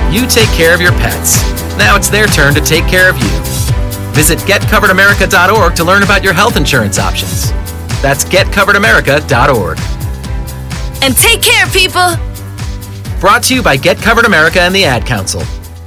You take care of your pets. Now it's their turn to take care of you. Visit getcoveredamerica.org to learn about your health insurance options. That's getcoveredamerica.org. And take care, people! Brought to you by Get Covered America and the Ad Council.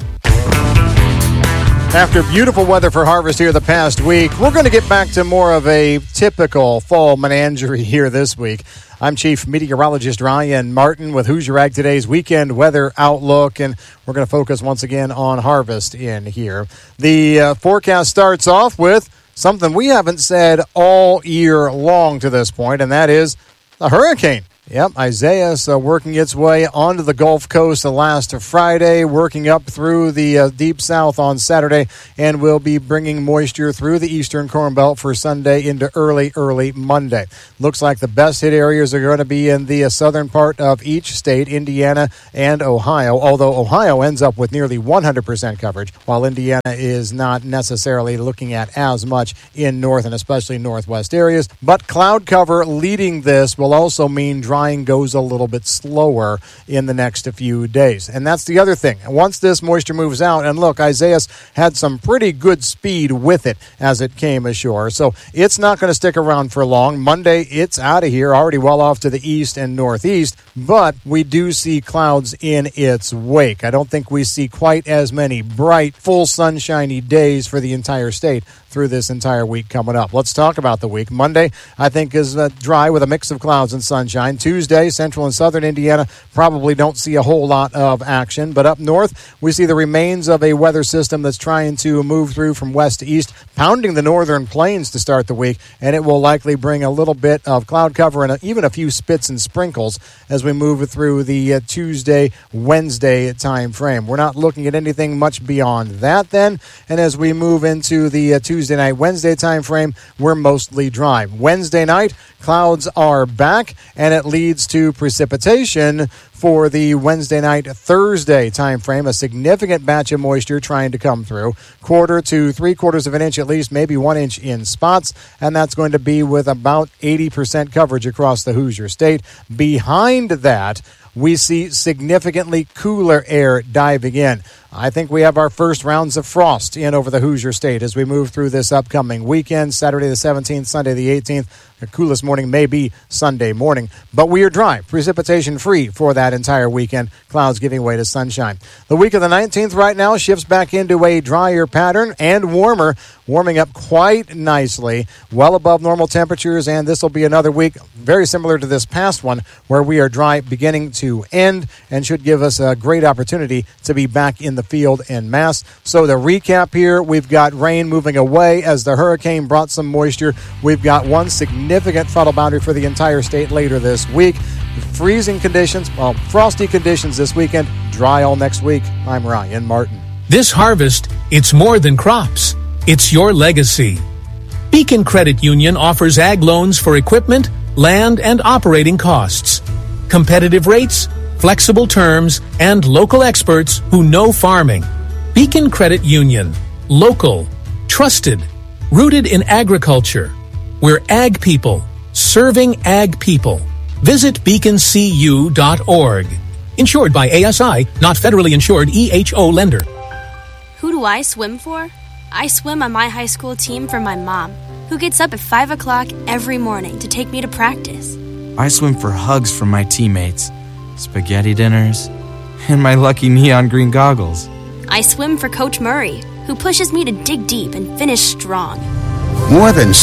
After beautiful weather for harvest here the past week, we're going to get back to more of a typical fall menagerie here this week. I'm Chief Meteorologist Ryan Martin with Hoosier Ag Today's weekend weather outlook, and we're going to focus once again on harvest in here. The forecast starts off with something we haven't said all year long to this point, and that is a hurricane. Yep, Isaias working its way onto the Gulf Coast last Friday, working up through the deep south on Saturday, and will be bringing moisture through the eastern Corn Belt for Sunday into early Monday. Looks like the best hit areas are going to be in the southern part of each state, Indiana and Ohio, although Ohio ends up with nearly 100% coverage, while Indiana is not necessarily looking at as much in north and especially northwest areas. But cloud cover leading this will also mean drying goes a little bit slower in the next few days. And that's the other thing. Once this moisture moves out, and look, Isaias had some pretty good speed with it as it came ashore. So it's not going to stick around for long. Monday, it's out of here, already well off to the east and northeast, but we do see clouds in its wake. I don't think we see quite as many bright, full sunshiny days for the entire state through this entire week coming up. Let's talk about the week. Monday, I think, is dry with a mix of clouds and sunshine. Tuesday, central and southern Indiana probably don't see a whole lot of action, but up north, we see the remains of a weather system that's trying to move through from west to east, pounding the northern plains to start the week, and it will likely bring a little bit of cloud cover and even a few spits and sprinkles as we move through the Tuesday, Wednesday time frame. We're not looking at anything much beyond that then, and as we move into the Tuesday night, Wednesday time frame, we're mostly dry. Wednesday night, clouds are back, and it leads to precipitation for the Wednesday night, Thursday time frame. A significant batch of moisture trying to come through. 1/4 to 3/4 of an inch at least, maybe 1 inch in spots, and that's going to be with about 80% coverage across the Hoosier State. Behind that, we see significantly cooler air diving in. I think we have our first rounds of frost in over the Hoosier State as we move through this upcoming weekend, Saturday the 17th, Sunday the 18th. The coolest morning may be Sunday morning, but we are dry, precipitation-free for that entire weekend, clouds giving way to sunshine. The week of the 19th right now shifts back into a drier pattern and warmer, warming up quite nicely, well above normal temperatures, and this will be another week very similar to this past one where we are dry beginning to end and should give us a great opportunity to be back in the field en masse. So the recap here, we've got rain moving away as the hurricane brought some moisture. We've got one significant frontal boundary for the entire state later this week. Freezing conditions, frosty conditions this weekend, dry all next week. I'm Ryan Martin. This harvest, it's more than crops. It's your legacy. Beacon Credit Union offers ag loans for equipment, land, and operating costs. Competitive rates, flexible terms, and local experts who know farming. Beacon Credit Union. Local. Trusted. Rooted in agriculture. We're ag people. Serving ag people. Visit beaconcu.org. Insured by ASI, not federally insured EHO lender. Who do I swim for? I swim on my high school team for my mom, who gets up at 5 o'clock every morning to take me to practice. I swim for hugs from my teammates, spaghetti dinners, and my lucky neon green goggles. I swim for Coach Murray, who pushes me to dig deep and finish strong. More than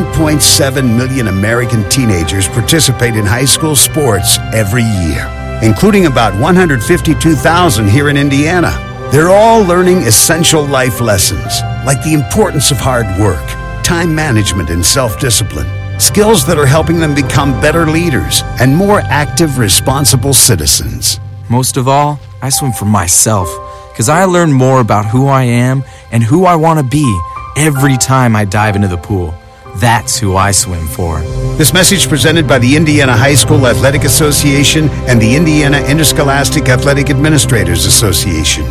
7.7 million American teenagers participate in high school sports every year, including about 152,000 here in Indiana. They're all learning essential life lessons, like the importance of hard work, time management, and self-discipline. Skills that are helping them become better leaders and more active, responsible citizens. Most of all, I swim for myself, because I learn more about who I am and who I want to be every time I dive into the pool. That's who I swim for. This message presented by the Indiana High School Athletic Association and the Indiana Interscholastic Athletic Administrators Association.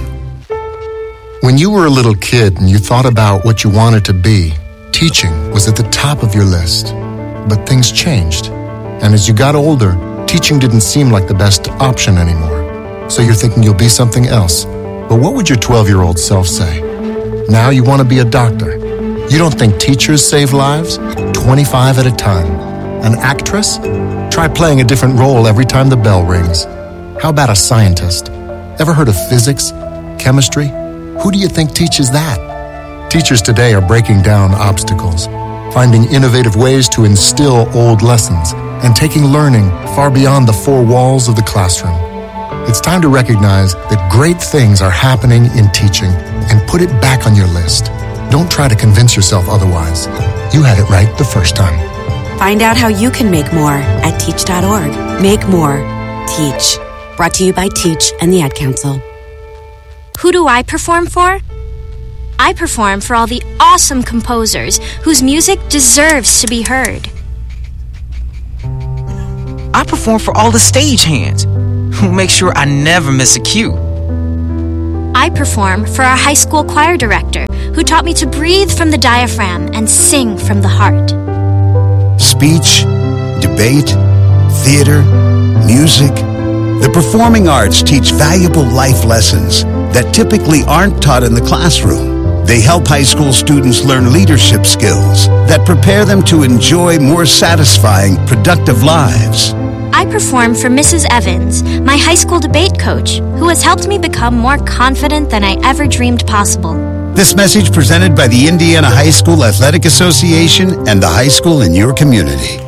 When you were a little kid and you thought about what you wanted to be, teaching was at the top of your list. But things changed. And as you got older, teaching didn't seem like the best option anymore. So you're thinking you'll be something else. But what would your 12-year-old self say? Now you want to be a doctor. You don't think teachers save lives? 25 at a time. An actress? Try playing a different role every time the bell rings. How about a scientist? Ever heard of physics? Chemistry? Who do you think teaches that? Teachers today are breaking down obstacles, finding innovative ways to instill old lessons, and taking learning far beyond the four walls of the classroom. It's time to recognize that great things are happening in teaching and put it back on your list. Don't try to convince yourself otherwise. You had it right the first time. Find out how you can make more at teach.org. Make more. Teach. Brought to you by Teach and the Ad Council. Who do I perform for? I perform for all the awesome composers whose music deserves to be heard. I perform for all the stagehands who make sure I never miss a cue. I perform for our high school choir director who taught me to breathe from the diaphragm and sing from the heart. Speech, debate, theater, music. The performing arts teach valuable life lessons that typically aren't taught in the classroom. They help high school students learn leadership skills that prepare them to enjoy more satisfying, productive lives. I perform for Mrs. Evans, my high school debate coach, who has helped me become more confident than I ever dreamed possible. This message presented by the Indiana High School Athletic Association and the high school in your community.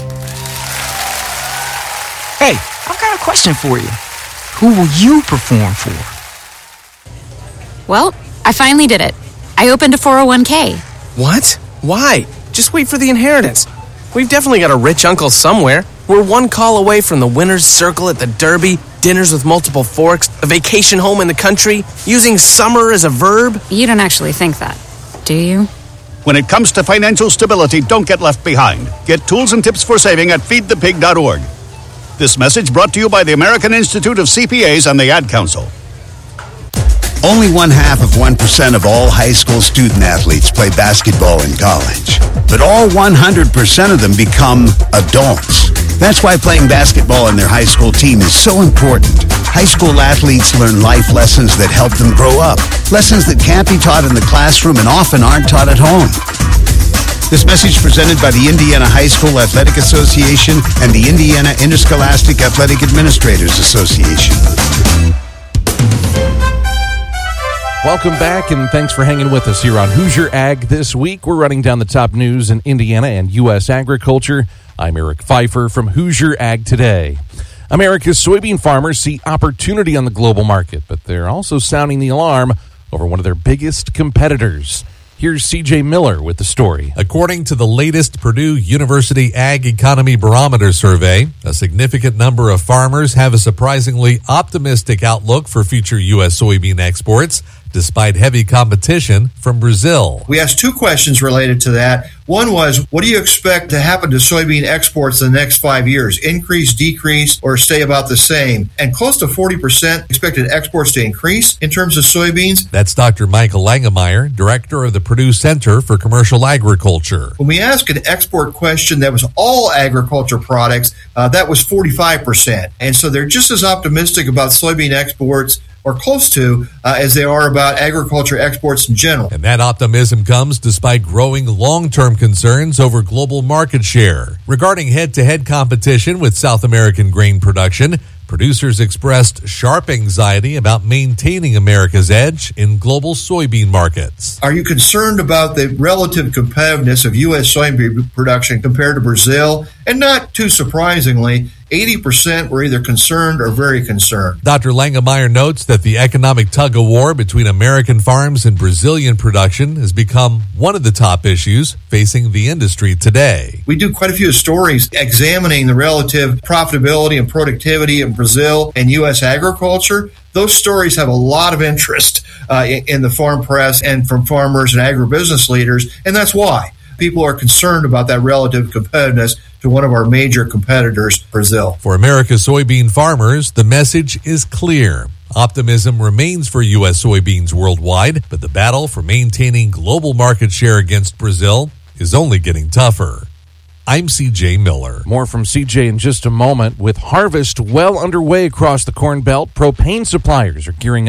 Hey, I've got a question for you. Who will you perform for? Well, I finally did it. I opened a 401k. What? Why? Just wait for the inheritance. We've definitely got a rich uncle somewhere. We're one call away from the winner's circle at the Derby, dinners with multiple forks, a vacation home in the country, using summer as a verb. You don't actually think that, do you? When it comes to financial stability, don't get left behind. Get tools and tips for saving at feedthepig.org. This message brought to you by the American Institute of CPAs and the Ad Council. Only 0.5% of all high school student athletes play basketball in college. But all 100% of them become adults. That's why playing basketball on their high school team is so important. High school athletes learn life lessons that help them grow up. Lessons that can't be taught in the classroom and often aren't taught at home. This message presented by the Indiana High School Athletic Association and the Indiana Interscholastic Athletic Administrators Association. Welcome back, and thanks for hanging with us here on Hoosier Ag This Week. We're running down the top news in Indiana and U.S. agriculture. I'm Eric Pfeiffer from Hoosier Ag Today. America's soybean farmers see opportunity on the global market, but they're also sounding the alarm over one of their biggest competitors. Here's CJ Miller with the story. According to the latest Purdue University Ag Economy Barometer survey, a significant number of farmers have a surprisingly optimistic outlook for future U.S. soybean exports, despite heavy competition from Brazil. We asked two questions related to that. One was, what do you expect to happen to soybean exports in the next 5 years? Increase, decrease, or stay about the same? And close to 40% expected exports to increase in terms of soybeans. That's Dr. Michael Langemeyer, director of the Purdue Center for Commercial Agriculture. When we asked an export question that was all agriculture products, that was 45%. And so they're just as optimistic about soybean exports or close to, as they are about agriculture exports in general. And that optimism comes despite growing long-term concerns over global market share. Regarding head-to-head competition with South American grain production, producers expressed sharp anxiety about maintaining America's edge in global soybean markets. Are you concerned about the relative competitiveness of U.S. soybean production compared to Brazil? And not too surprisingly, 80% were either concerned or very concerned. Dr. Langemeyer notes that the economic tug-of-war between American farms and Brazilian production has become one of the top issues facing the industry today. We do quite a few stories examining the relative profitability and productivity of Brazil and U.S. agriculture. Those stories have a lot of interest in the farm press and from farmers and agribusiness leaders, and that's why people are concerned about that relative competitiveness to one of our major competitors, Brazil. For America's soybean farmers, the message is clear. Optimism remains for U.S. soybeans worldwide, but the battle for maintaining global market share against Brazil is only getting tougher. I'm CJ Miller. More from CJ in just a moment. With harvest well underway across the Corn Belt, propane suppliers are gearing up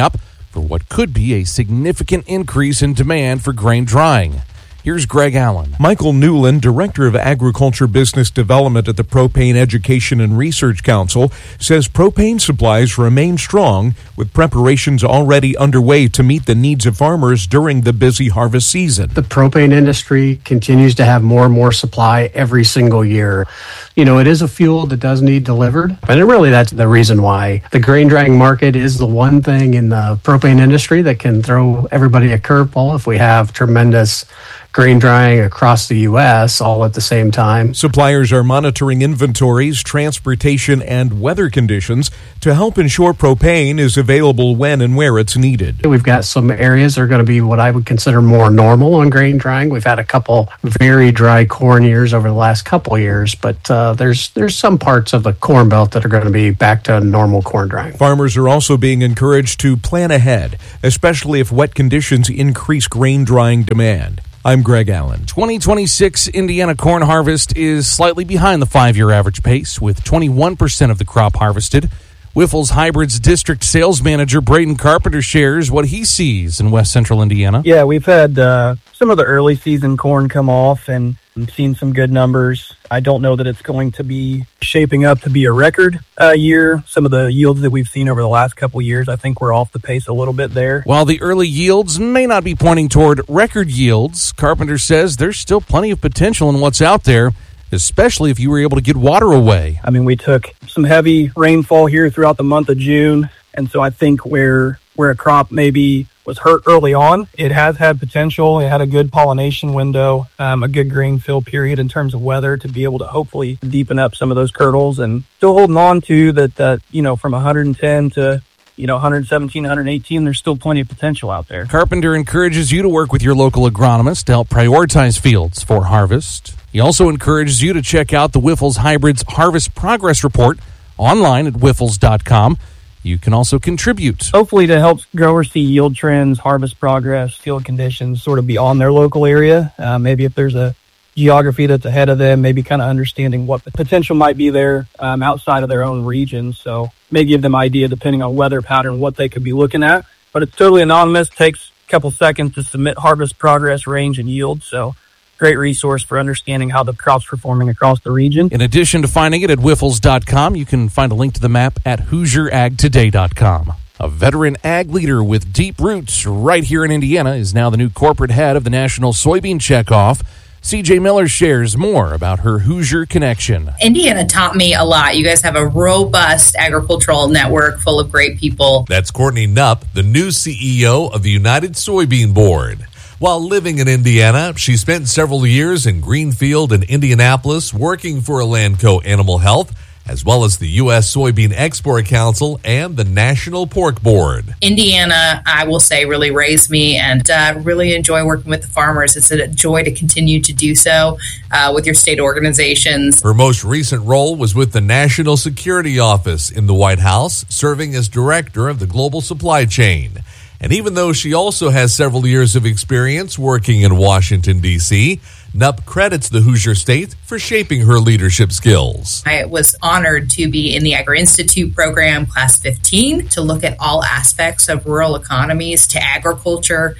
for what could be a significant increase in demand for grain drying. Here's Greg Allen. Michael Newland, Director of Agriculture Business Development at the Propane Education and Research Council, says propane supplies remain strong, with preparations already underway to meet the needs of farmers during the busy harvest season. The propane industry continues to have more and more supply every single year. You know, it is a fuel that does need delivered, and really that's the reason why the grain drying market is the one thing in the propane industry that can throw everybody a curveball if we have tremendous grain drying across the U.S. all at the same time. Suppliers are monitoring inventories, transportation, and weather conditions to help ensure propane is available when and where it's needed. We've got some areas that are going to be what I would consider more normal on grain drying. We've had a couple very dry corn years over the last couple years, but there's some parts of the Corn Belt that are going to be back to normal corn drying. Farmers are also being encouraged to plan ahead, especially if wet conditions increase grain drying demand. I'm Greg Allen. 2026 Indiana corn harvest is slightly behind the 5-year average pace, with 21% of the crop harvested. Wyffels Hybrids District Sales Manager Braden Carpenter shares what he sees in West Central Indiana. Yeah, we've had some of the early season corn come off and seen some good numbers. I don't know that it's going to be shaping up to be a record year. Some of the yields that we've seen over the last couple years, I think we're off the pace a little bit there. While the early yields may not be pointing toward record yields, Carpenter says there's still plenty of potential in what's out there, especially if you were able to get water away. I mean, we took some heavy rainfall here throughout the month of June, and so I think where a crop maybe was hurt early on, it has had potential. It had a good pollination window, a good grain fill period in terms of weather to be able to hopefully deepen up some of those kernels, and still holding on to that from 110 to 117, 118, there's still plenty of potential out there. Carpenter encourages you to work with your local agronomist to help prioritize fields for harvest. He also encourages you to check out the Wyffels Hybrids Harvest Progress Report online at wyffels.com. You can also contribute. Hopefully to help growers see yield trends, harvest progress, field conditions sort of beyond their local area. Maybe if there's a geography that's ahead of them, maybe kind of understanding what the potential might be there outside of their own region. So may give them idea depending on weather pattern, what they could be looking at. But it's totally anonymous. Takes a couple seconds to submit harvest progress, range, and yield. So great resource for understanding how the crop's performing across the region. In addition to finding it at wyffels.com, you can find a link to the map at HoosierAgToday.com. A veteran ag leader with deep roots right here in Indiana is now the new corporate head of the National Soybean Checkoff. CJ Miller shares more about her Hoosier connection. Indiana taught me a lot. You guys have a robust agricultural network full of great people. That's Courtney Knupp, the new CEO of the United Soybean Board. While living in Indiana, she spent several years in Greenfield and Indianapolis working for Elanco Animal Health, as well as the U.S. Soybean Export Council and the National Pork Board. Indiana, I will say, really raised me and really enjoy working with the farmers. It's a joy to continue to do so with your state organizations. Her most recent role was with the National Security Office in the White House, serving as director of the global supply chain. And even though she also has several years of experience working in Washington, D.C., Knupp credits the Hoosier State for shaping her leadership skills. I was honored to be in the Agri-Institute program, Class 15, to look at all aspects of rural economies to agriculture,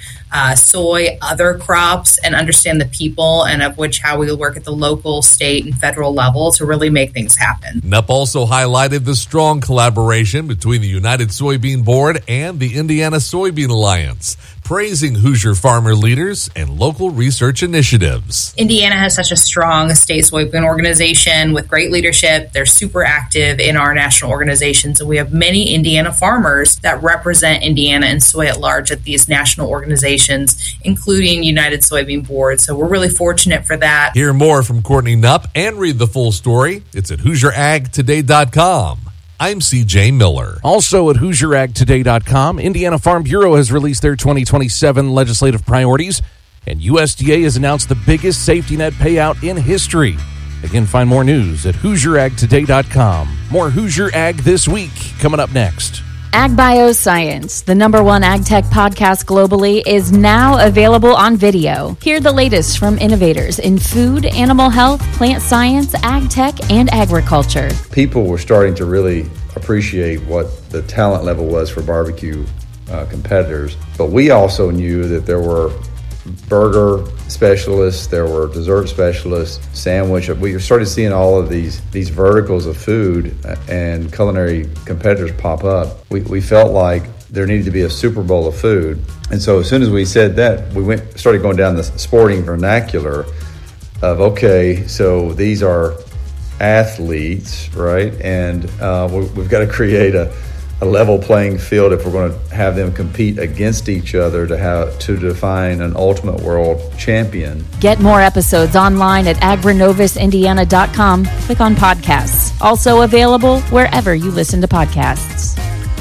soy, other crops, and understand the people and of which how we work at the local, state, and federal level to really make things happen. Knupp also highlighted the strong collaboration between the United Soybean Board and the Indiana Soybean Alliance, praising Hoosier farmer leaders and local research initiatives. Indiana has such a strong state soybean organization with great leadership. They're super active in our national organizations, and we have many Indiana farmers that represent Indiana and soy at large at these national organizations, including United Soybean Board. So we're really fortunate for that. Hear more from Courtney Knupp and read the full story. It's at HoosierAgToday.com. I'm CJ Miller. Also at HoosierAgToday.com, Indiana Farm Bureau has released their 2027 legislative priorities, and USDA has announced the biggest safety net payout in history. Again, find more news at HoosierAgToday.com. More Hoosier Ag This Week coming up next. Ag Bioscience, the #1 ag tech podcast globally, is now available on video. Hear the latest from innovators in food, animal health, plant science, ag tech, and agriculture. People were starting to really appreciate what the talent level was for barbecue competitors. But we also knew that there were burger specialists, there were dessert specialists, sandwich. We started seeing all of these verticals of food and culinary competitors pop up. We felt like there needed to be a Super Bowl of food. And so as soon as we said that, we started going down the sporting vernacular of, okay, so these are athletes, right? And we've got to create a level playing field if we're going to have them compete against each other to define an ultimate world champion. Get more episodes online at agrinovusindiana.com. Click on podcasts. Also available wherever you listen to podcasts.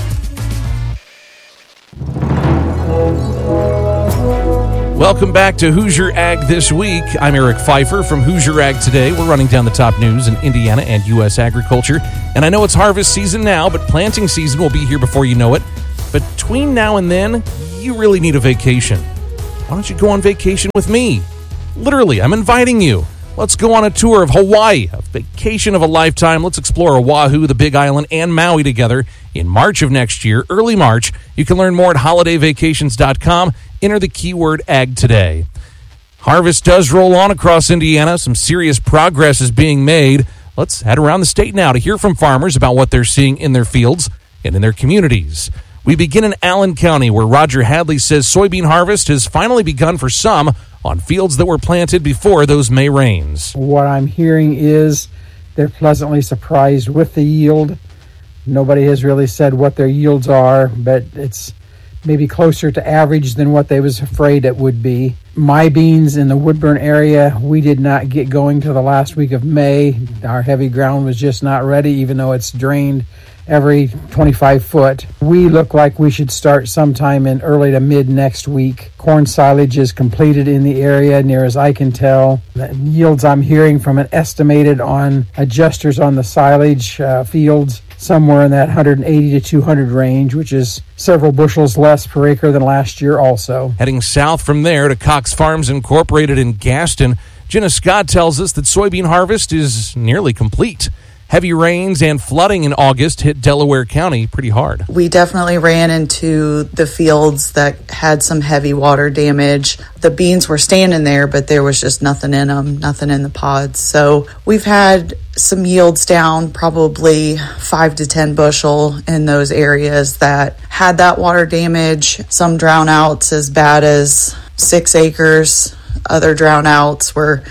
Welcome back to Hoosier Ag This Week. I'm Eric Pfeiffer from Hoosier Ag Today. We're running down the top news in Indiana and U.S. agriculture. And I know it's harvest season now, but planting season will be here before you know it. Between now and then, you really need a vacation. Why don't you go on vacation with me? Literally, I'm inviting you. Let's go on a tour of Hawaii, a vacation of a lifetime. Let's explore Oahu, the Big Island, and Maui together in March of next year, early March. You can learn more at holidayvacations.com. Enter the keyword Ag Today. Harvest does roll on across Indiana. Some serious progress is being made. Let's head around the state now to hear from farmers about what they're seeing in their fields and in their communities. We begin in Allen County, where Roger Hadley says soybean harvest has finally begun for some on fields that were planted before those May rains. What I'm hearing is they're pleasantly surprised with the yield. Nobody has really said what their yields are, but it's maybe closer to average than what they was afraid it would be. My beans in the Woodburn area, we did not get going till the last week of May. Our heavy ground was just not ready, even though it's drained every 25 foot. We look like we should start sometime in early to mid next week. Corn silage is completed in the area, near as I can tell. The yields I'm hearing from an estimated on adjusters on the silage fields, somewhere in that 180 to 200 range, which is several bushels less per acre than last year also. Heading south from there to Cox Farms Incorporated in Gaston, Jenna Scott tells us that soybean harvest is nearly complete. Heavy rains and flooding in August hit Delaware County pretty hard. We definitely ran into the fields that had some heavy water damage. The beans were standing there, but there was just nothing in them, nothing in the pods. So we've had some yields down, probably 5 to 10 bushel in those areas that had that water damage. Some drown outs as bad as 6 acres. Other drown outs were,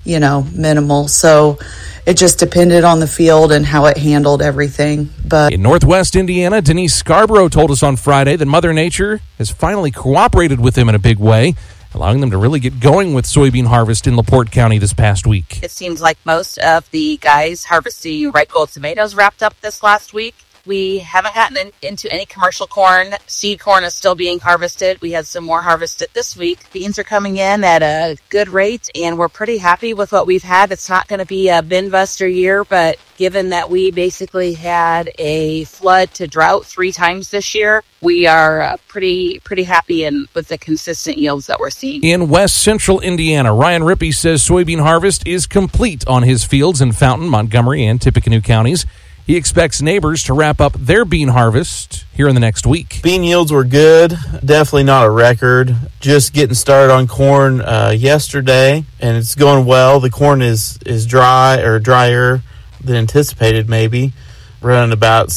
minimal. So it just depended on the field and how it handled everything. But in Northwest Indiana, Denise Scarborough told us on Friday that Mother Nature has finally cooperated with them in a big way, allowing them to really get going with soybean harvest in LaPorte County this past week. It seems like most of the guys harvesting ripe gold tomatoes wrapped up this last week. We haven't gotten into any commercial corn. Seed corn is still being harvested. We had some more harvested this week. Beans are coming in at a good rate, and we're pretty happy with what we've had. It's not going to be a bin buster year, but given that we basically had a flood to drought 3 times this year, we are pretty happy with the consistent yields that we're seeing. In West Central Indiana, Ryan Rippey says soybean harvest is complete on his fields in Fountain, Montgomery, and Tippecanoe counties. He expects neighbors to wrap up their bean harvest here in the next week. Bean yields were good. Definitely not a record. Just getting started on corn yesterday, and it's going well. The corn is dry or drier than anticipated, maybe. Running about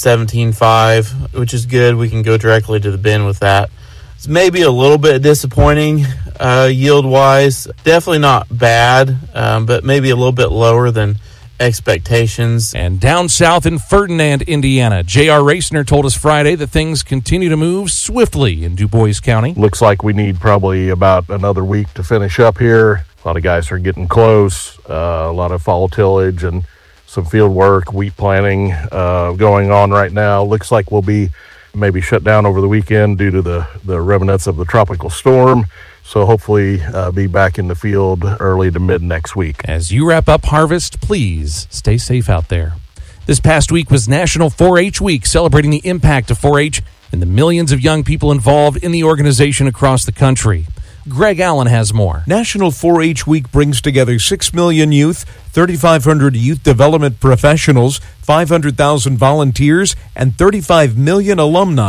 17.5, which is good. We can go directly to the bin with that. It's maybe a little bit disappointing yield-wise. Definitely not bad, but maybe a little bit lower than expectations. And down south in Ferdinand, Indiana, J.R. Raciner told us Friday that things continue to move swiftly in Du Bois County. Looks like we need probably about another week to finish up here. A lot of guys are getting close. A lot of fall tillage and some field work, wheat planting going on right now. Looks like we'll be maybe shut down over the weekend due to the remnants of the tropical storm. So hopefully be back in the field early to mid next week. As you wrap up harvest, please stay safe out there. This past week was National 4-H Week, celebrating the impact of 4-H and the millions of young people involved in the organization across the country. Greg Allen has more. National 4-H Week brings together 6 million youth, 3,500 youth development professionals, 500,000 volunteers, and 35 million alumni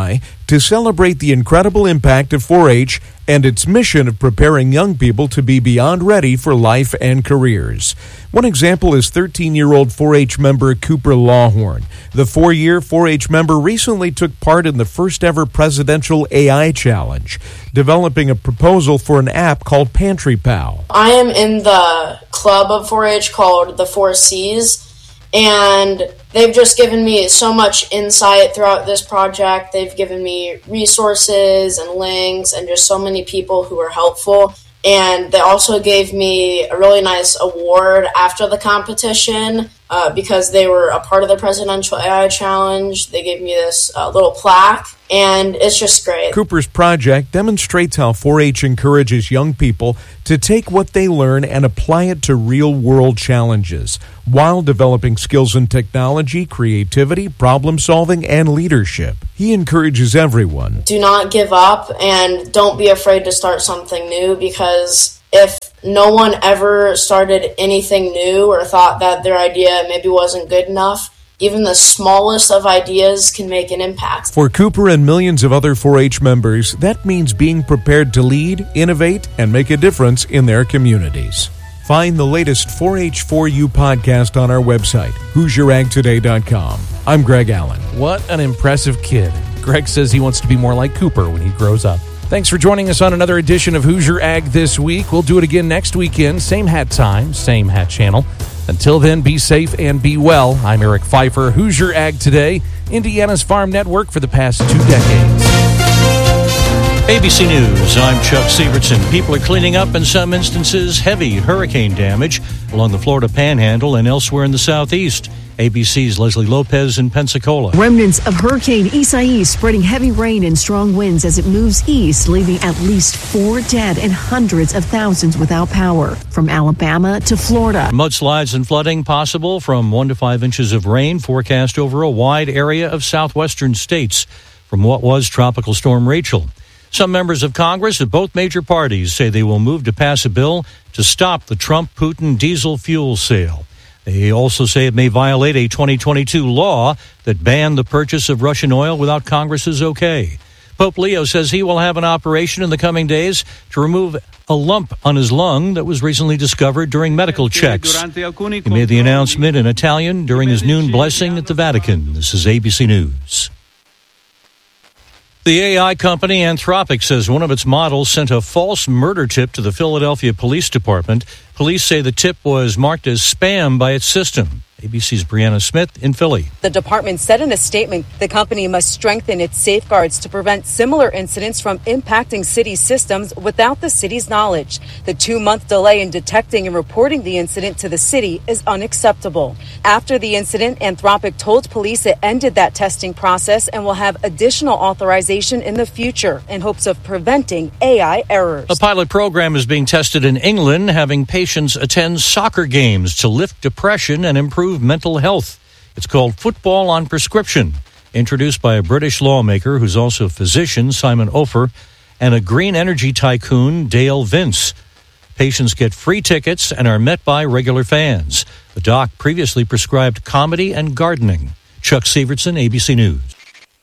to celebrate the incredible impact of 4-H and its mission of preparing young people to be beyond ready for life and careers. One example is 13-year-old 4-H member Cooper Lawhorn. The 4-year 4-H member recently took part in the first-ever presidential AI challenge, developing a proposal for an app called Pantry Pal. I am in the club of 4-H called the 4 Cs, and they've just given me so much insight throughout this project. They've given me resources and links and just so many people who are helpful. And they also gave me a really nice award after the competition because they were a part of the Presidential AI Challenge. They gave me this little plaque, and it's just great. Cooper's project demonstrates how 4-H encourages young people to take what they learn and apply it to real-world challenges while developing skills in technology, creativity, problem-solving, and leadership. He encourages everyone. Do not give up, and don't be afraid to start something new, because if no one ever started anything new or thought that their idea maybe wasn't good enough, even the smallest of ideas can make an impact. For Cooper and millions of other 4-H members, that means being prepared to lead, innovate, and make a difference in their communities. Find the latest 4H4U podcast on our website, HoosierAgToday.com. I'm Greg Allen. What an impressive kid. Greg says he wants to be more like Cooper when he grows up. Thanks for joining us on another edition of Hoosier Ag This Week. We'll do it again next weekend. Same hat time, same hat channel. Until then, be safe and be well. I'm Eric Pfeiffer, Hoosier Ag Today, Indiana's farm network for the past 2 decades. ABC News, I'm Chuck Sievertson. People are cleaning up, in some instances, heavy hurricane damage along the Florida Panhandle and elsewhere in the southeast. ABC's Leslie Lopez in Pensacola. Remnants of Hurricane Isaias spreading heavy rain and strong winds as it moves east, leaving at least 4 dead and hundreds of thousands without power. From Alabama to Florida. Mudslides and flooding possible from 1 to 5 inches of rain forecast over a wide area of southwestern states from what was Tropical Storm Rachel. Some members of Congress of both major parties say they will move to pass a bill to stop the Trump-Putin diesel fuel sale. They also say it may violate a 2022 law that banned the purchase of Russian oil without Congress's okay. Pope Leo says he will have an operation in the coming days to remove a lump on his lung that was recently discovered during medical checks. He made the announcement in Italian during his noon blessing at the Vatican. This is ABC News. The AI company Anthropic says one of its models sent a false murder tip to the Philadelphia Police Department. Police say the tip was marked as spam by its system. ABC's Brianna Smith in Philly. The department said in a statement the company must strengthen its safeguards to prevent similar incidents from impacting city systems without the city's knowledge. The 2-month delay in detecting and reporting the incident to the city is unacceptable. After the incident, Anthropic told police it ended that testing process and will have additional authorization in the future in hopes of preventing AI errors. A pilot program is being tested in England, having patients attend soccer games to lift depression and improve mental health. It's called Football on Prescription, introduced by a British lawmaker who's also a physician, Simon Ofer, and a green energy tycoon, Dale Vince. Patients get free tickets and are met by regular fans. The doc previously prescribed comedy and gardening. Chuck Sievertson, ABC News.